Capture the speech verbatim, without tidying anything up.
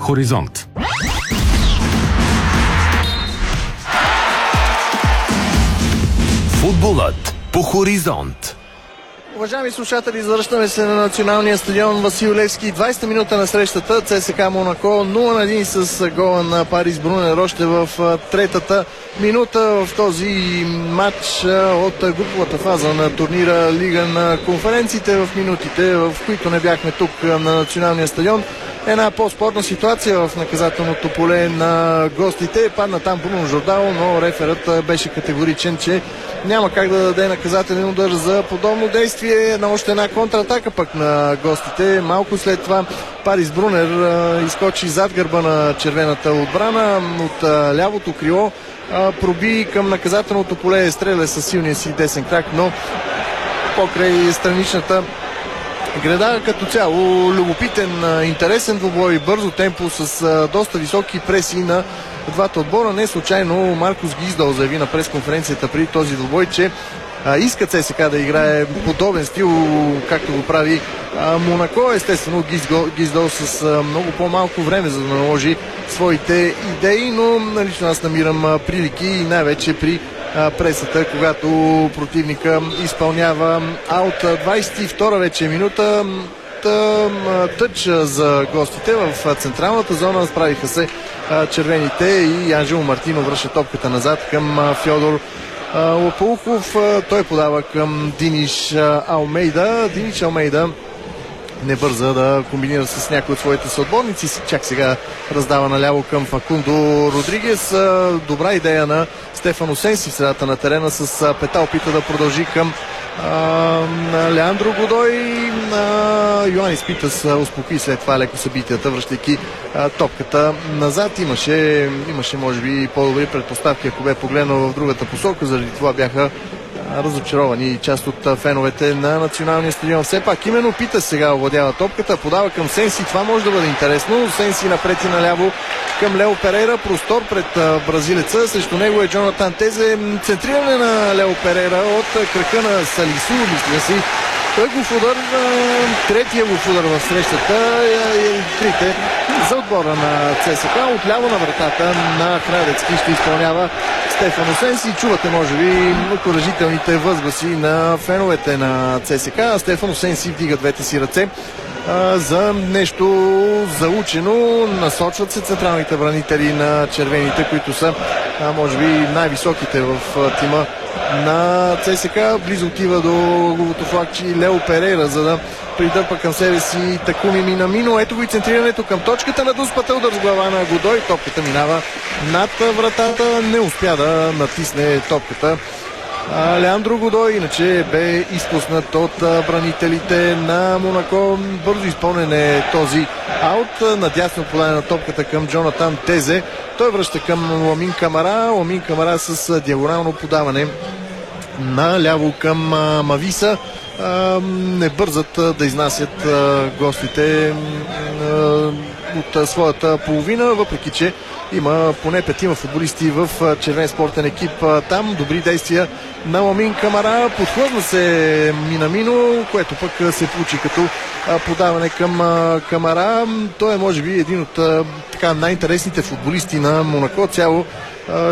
Хоризонт. Футболът по Хоризонт. Уважаеми слушатели, завръщаме се на националния стадион Васил Левски. двайсета минута на срещата. ЦСКА Монако нула на един с гола на Парис Брунер още в третата минута в този матч от груповата фаза на турнира Лига на конференциите. В минутите, в които не бяхме тук на националния стадион, една по-спорна ситуация в наказателното поле на гостите. Падна там Бруно Жордало, но реферът беше категоричен, че няма как да даде наказателен удар за подобно действие на още една контратака пък на гостите. Малко след това Парис Брунер а, изкочи зад гърба на червената отбрана от а, лявото крило, а, проби към наказателното поле, стреля със силния си десен крак, но покрай страничната града. Като цяло любопитен, интересен двубой, бързо темпо с а, доста високи преси на двата отбора. Не случайно Маркус Гиздол заяви на пресконференцията преди този двубой, че а, иска ЦСКА да играе подобен стил, както го прави а, Монако. Естествено Гиздол, Гиздол с а, много по-малко време, за да наложи своите идеи, но лично аз намирам а, прилики и най-вече при а, пресата, когато противника изпълнява аут. двайсет и втора вече минута. Тъч за гостите в централната зона. Справиха се червените и Анжело Мартино връща топката назад към Фьодор Лопоухов. Той подава към Диниш Алмейда. Диниш Алмейда не бърза да комбинира с някои от своите съотборници. Чак сега раздава наляво към Факундо Родригес. Добра идея на Стефано Сенси в средата на терена. С пета опита да продължи към на Леандро Годой. На Йоанис Питас успокои след това леко събитията, връщайки а, топката назад. Имаше, имаше може би по-добри предпоставки, ако бе погледнал в другата посока. Заради това бяха а, разочаровани част от феновете на националния стадион. Все пак именно Питас сега овладява топката, подава към Сенси. Това може да бъде интересно. Сенси напред и наляво към Лео Перейра. Простор пред а, бразилеца. Срещу него е Джонатан Тезе. Центриране на Лео Перейра от крака на Салису, мисля си. Той го удар, третия го удар в срещата и трите за отбора на ЦСКА. Отляво на вратата на Храдецки ще изпълнява Стефано Сенси. Чувате може би окуражителните възгласи на феновете на ЦСКА. Стефано Сенси вдига двете си ръце а, за нещо заучено. Насочват се централните бранители на червените, които са а, може би най-високите в а, тима на ЦСКА. Близо отива до голото флагче Лео Перейра, за да придърпа към себе си Такуми Минамино. Ето го и центрирането към точката на Дуспата. Удар с глава на Годой. Топката минава над вратата. Не успя да натисне топката Леандро Годой, иначе бе изпуснат от бранителите на Монако. Бързо изпълнен е този аут. Надясно подане на топката към Джонатан Тезе. Той връща към Ламин Камара. Ламин Камара с диагонално подаване наляво към Мависа. Не бързат да изнасят гостите от своята половина, въпреки че има поне петима футболисти в червен спортен екип там. Добри действия на Ламин Камара. Подхлъзна се Минамино, което пък се получи като подаване към Камара. Той е може би един от така най-интересните футболисти на Монако. Цяло